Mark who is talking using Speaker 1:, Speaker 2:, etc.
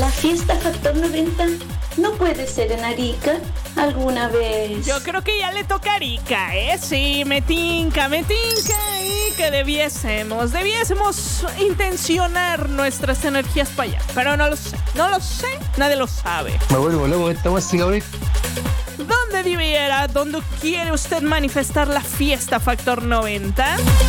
Speaker 1: La fiesta Factor 90 no puede ser en Arica alguna vez.
Speaker 2: Yo creo que ya le toca a Arica, ¿eh? Sí, me tinca y que debiésemos intencionar nuestras energías para allá. Pero no lo sé, nadie lo sabe.
Speaker 3: Me vuelvo loco esta música, güey.
Speaker 2: ¿Dónde quiere usted manifestar la fiesta Factor 90?